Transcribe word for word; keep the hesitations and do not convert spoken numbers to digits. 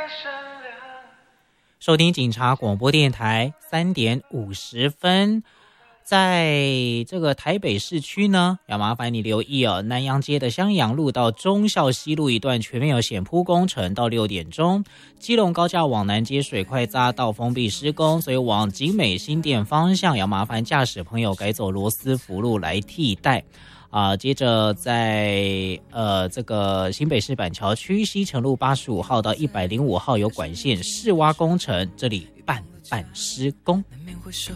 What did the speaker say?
收听警察广播电台三点五十分，在这个台北市区呢，要麻烦你留意哦，南阳街的襄阳路到忠孝西路一段全面有险铺工程，到六点钟。基隆高架往南街水块匝道封闭施工，所以往景美新店方向要麻烦驾驶朋友改走罗斯福路来替代。啊、呃，接着在呃这个新北市板桥区西城路八十五号到一百零五号有管线试挖工程，这里半半施工。